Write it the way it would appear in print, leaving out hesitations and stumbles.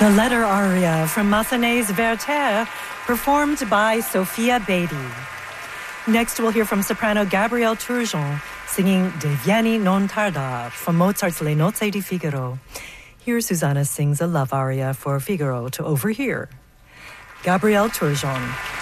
The letter aria from Massenet's Werther, performed by Sophia Beatty. Next, we'll hear from soprano Gabrielle Turgeon singing Devieni non tarda from Mozart's Le Nozze di Figaro. Here, Susanna sings a love aria for Figaro to overhear. Gabrielle Turgeon.